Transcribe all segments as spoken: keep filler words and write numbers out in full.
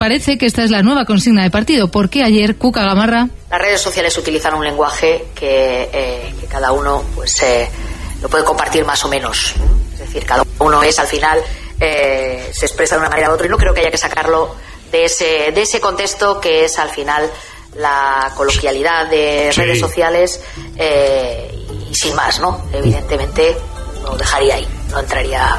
Parece que esta es la nueva consigna de partido, porque ayer Cuca Gamarra... Las redes sociales utilizan un lenguaje que, eh, que cada uno pues eh, lo puede compartir más o menos. Es decir, cada uno es, al final, eh, se expresa de una manera u otra, y no creo que haya que sacarlo de ese, de ese contexto que es, al final, la coloquialidad de redes sí. sociales eh, y sin más, ¿no? Evidentemente lo dejaría ahí, no entraría...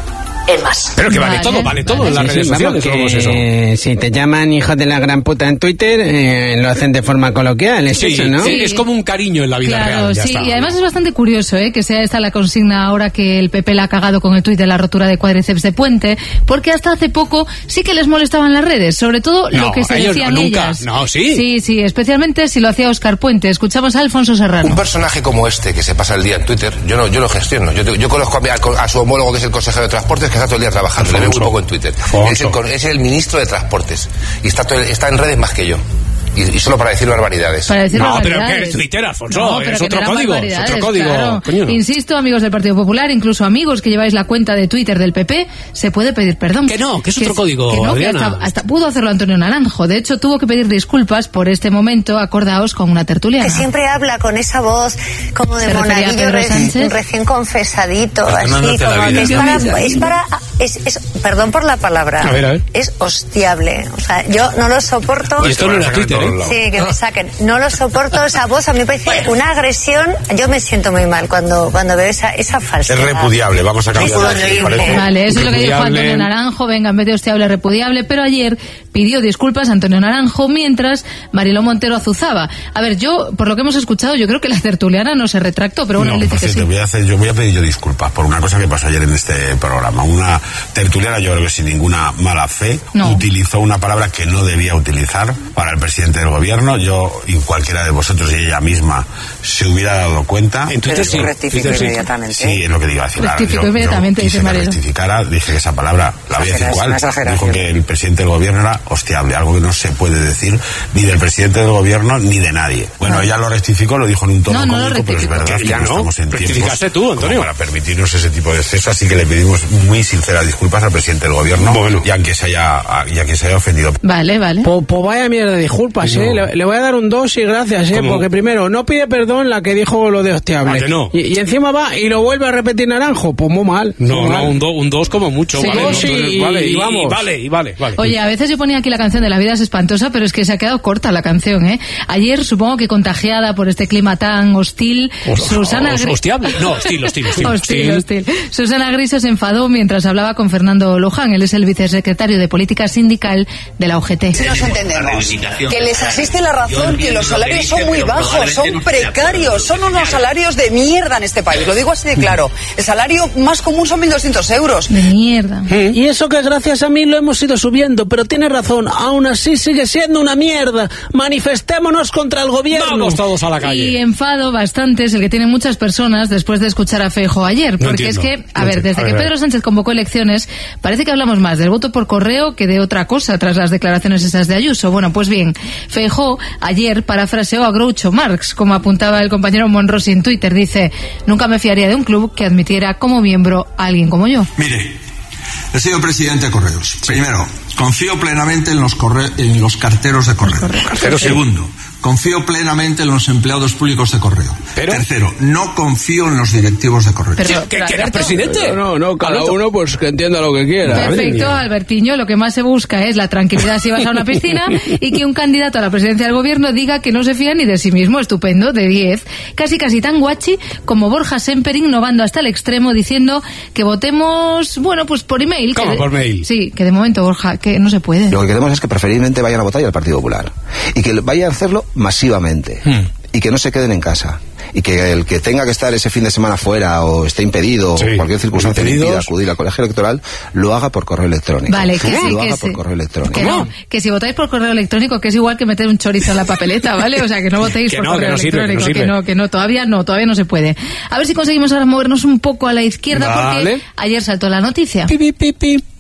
en más. Pero que vale, vale todo, vale todo vale, en las sí, redes sí, sociales. Vamos, que, es eso? Si te llaman hijo de la gran puta en Twitter, eh, lo hacen de forma coloquial, es sí, eso, ¿no? Sí, es como un cariño en la vida claro, real. Ya sí, está. Y además es bastante curioso ¿eh? que sea esta la consigna ahora que el P P la ha cagado con el tuit de la rotura de cuádriceps de Puente, porque hasta hace poco sí que les molestaban las redes, sobre todo no, lo que se decían no, nunca. ellas. No, sí. Sí, sí, especialmente si lo hacía Óscar Puente. Escuchamos a Alfonso Serrano. Un personaje como este que se pasa el día en Twitter, yo no, yo lo gestiono. Yo, yo conozco a, a su homólogo, que es el consejero de Transportes, que está todo el día trabajando. Le veo muy poco en Twitter. Es el, es el ministro de Transportes y está, todo, está en redes más que yo. Y, y solo para decir barbaridades. Para decir no, barbaridades. pero ¿qué es Twitter, Alfonso? No, es otro código, es otro código. Claro. Coño. Insisto, amigos del Partido Popular, incluso amigos que lleváis la cuenta de Twitter del P P, se puede pedir perdón. Que no, que es otro que, código, que no, que hasta, hasta pudo hacerlo Antonio Naranjo. De hecho, tuvo que pedir disculpas por este momento, acordaos, con una tertuliana. Que siempre habla con esa voz como de monaguillo recién, recién confesadito, así, como que es para... Es para es, es, perdón por la palabra. A ver, a ver. Es hostiable. O sea, yo no lo soporto. Y esto no era Twitter, ¿eh? Sí, que me saquen. No lo soporto, esa voz a mí me parece una agresión. Yo me siento muy mal cuando, cuando veo esa, esa falsedad. Es repudiable, vamos a cambiar. Vale, eso es lo que dijo Antonio Naranjo. Venga, en vez de hostiable, repudiable. Pero ayer pidió disculpas a Antonio Naranjo mientras Mariló Montero azuzaba. A ver, yo, por lo que hemos escuchado, yo creo que la tertuliana no se retractó, pero bueno, no, él dice pues que sí. sí. Te voy a hacer, yo voy a pedir yo disculpas por una cosa que pasó ayer en este programa. Una tertuliana, yo creo que sin ninguna mala fe, no. utilizó una palabra que no debía utilizar para el presidente del gobierno. Yo y cualquiera de vosotros y ella misma se hubiera dado cuenta. En Twitter sí. Rectificó inmediatamente. Sí, es lo que digo. Rectificó yo, inmediatamente, yo dice quise que rectificara, dije que esa palabra, la voy a decir cuál, dijo que el presidente del gobierno era hostiable, algo que no se puede decir ni del presidente del gobierno ni de nadie. Bueno, no. ella lo rectificó, lo dijo en un tono no, cómico, no pero es verdad que ya no estamos en tiempos tú, Antonio, para permitirnos ese tipo de exceso, así que le pedimos muy sinceras disculpas al presidente del gobierno bueno. y a quien se haya, y a quien se haya ofendido. Vale, vale. Pues po vaya mierda de disculpas, no. eh. Le, le voy a dar un dos y gracias, eh, porque primero no pide perdón la que dijo lo de hostiable. ¿A no? y, y encima va y lo vuelve a repetir Naranjo, pues muy mal. No, muy no, mal. un, do, un dos como mucho. Sí, vale, dos no, y, entonces, vale, y, y vamos. Y vale, y vale, vale. Oye, a veces yo ponía aquí la canción de La vida es espantosa, pero es que se ha quedado corta la canción, ¿eh? Ayer, supongo que contagiada por este clima tan hostil, o, Susana... O, hostiable. No, hostil, hostil, hostil. hostil, hostil. Susana Griso se enfadó mientras hablaba con Fernando Luján. Él es el vicesecretario de Política Sindical de la U G T. Si nos entendemos, que les asiste la razón que los salarios son muy bajos, son precarios, son unos salarios de mierda en este país, lo digo así de claro. El salario más común son mil doscientos euros. De mierda. ¿Eh? Y eso que gracias a mí lo hemos ido subiendo, pero tiene razón, aún así sigue siendo una mierda. Manifestémonos contra el gobierno. Vamos todos a la calle. Y enfado bastante es el que tienen muchas personas después de escuchar a Feijóo ayer, porque no es que, a no ver, desde a que ver, Pedro Sánchez convocó elecciones, parece que hablamos más del voto por correo que de otra cosa tras las declaraciones esas de Ayuso. Bueno, pues bien, Feijóo ayer parafraseó a Groucho Marx, como apuntaba el compañero Monrosi en Twitter. Dice: nunca me fiaría de un club que admitiera como miembro a alguien como yo. Mire, he sido presidente de Correos. Primero, confío plenamente en los, corre en los carteros de correo. Carteros, Segundo, sí. confío plenamente en los empleados públicos de correo. ¿Pero? Tercero, no confío en los directivos de correo. Pero, ¿Que, que eras presidente? No, no, cada uno pues que entienda lo que quiera. Perfecto, Albertiño, lo que más se busca es la tranquilidad si vas a una piscina y que un candidato a la presidencia del gobierno diga que no se fía ni de sí mismo. Estupendo, de diez. Casi casi tan guachi como Borja Semper innovando hasta el extremo diciendo que votemos, bueno, pues por email. ¿Cómo de, por mail? Sí, que de momento, Borja, que no se puede. Lo que queremos es que preferiblemente vayan a votar y al Partido Popular. Y que vayan a hacerlo masivamente. Hmm. Y que no se queden en casa. Y que el que tenga que estar ese fin de semana fuera o esté impedido, sí, o cualquier circunstancia le impida acudir al colegio electoral, lo haga por correo electrónico. Vale, que sí, lo que haga sí. por correo electrónico. Que no, que si votáis por correo electrónico, que es igual que meter un chorizo en la papeleta, ¿vale? O sea, que no votéis que por no, correo que no sirve, electrónico, que no, que no, que no, todavía no, todavía no se puede. A ver si conseguimos ahora movernos un poco a la izquierda, vale. porque ayer saltó la noticia. Pi, pi, pi, pi.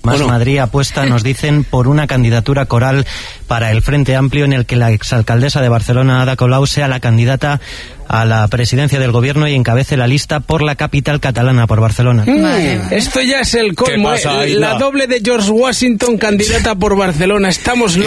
Más bueno. Madrid apuesta, nos dicen, por una candidatura coral para el Frente Amplio, en el que la exalcaldesa de Barcelona, Ada Colau, sea la candidata a la presidencia del gobierno y encabece la lista por la capital catalana, por Barcelona. Mm, esto ya es el colmo, ¿eh? La doble de George Washington, candidata por Barcelona. Estamos